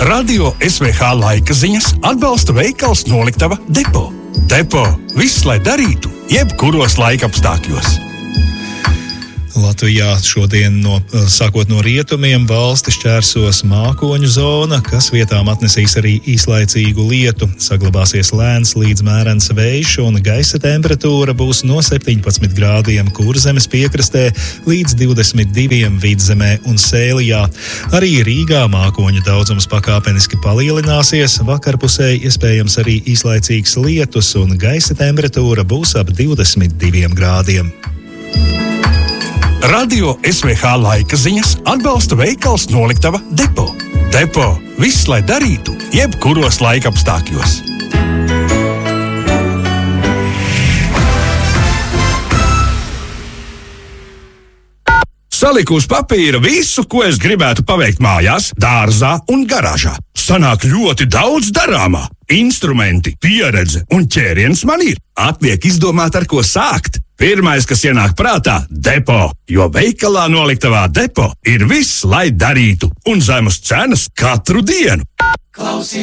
Radio SVH laika ziņas atbalsta veikals Noliktava Depo. Depo – viss, lai darītu, jebkuros laikapstākļos. Latvijā šodien sākot no rietumiem valsti šķērsos mākoņu zona, kas vietām atnesīs arī īslaicīgu lietu. Saglabāsies lēns līdz mērens vējš un gaisa temperatūra būs no 17 grādiem Kurzemes piekrastē līdz 22 Vidzemē un Sēlijā. Arī Rīgā mākoņu daudzums pakāpeniski palielināsies, vakarpusē iespējams arī īslaicīgs lietus un gaisa temperatūra būs ap 22 grādiem. Radio SVH laika ziņas atbalsta veikals Noliktava Depo. Depo – viss, lai darītu, jebkuros laikapstākļos. Saliku uz papīra visu, ko es gribētu paveikt mājās, dārzā un garāžā. Sanāk ļoti daudz darāmā. Instrumenti, pieredze un ķēriens man ir. Atliek izdomāt, ar ko sākt. Pirmais, kas ienāk prātā – Depo, jo veikalā Noliktavā Depo ir viss, lai darītu, un zemas cenas katru dienu.